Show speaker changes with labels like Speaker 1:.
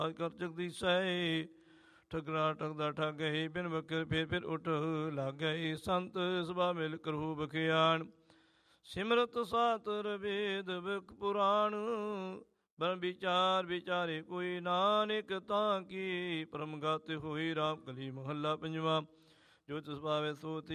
Speaker 1: ਕਰ ਜਗਦੀਸੈ। ਠਗਰਾ ਠਗਦਾ ਠੱਗ ਗਏ, ਬਿਨ ਬਕਰ ਫੇਰ ਉੱਠ ਲੱਗ ਗਏ। ਸੰਤ ਸਭਾ ਮਿਲ ਕਰਹੂ ਬਖਿਆਣ, ਸਿਮਰਤ ਸਾਤਰ ਵੇਦ ਬਿਕ ਪੁਰਾਣ। ਬ੍ਰਹਮ ਵਿਚਾਰ ਵਿਚਾਰੇ ਕੋਈ, ਨਾਨਕ ਤਾਂ ਕੀ ਪਰਮ ਗਤ ਹੋਈ। ਰਾਮ ਕਲੀ ਮਹੱਲਾ ਪੰਜਵਾ। ਜੋ ਤਿਸ ਭਾਵੇ ਸੋ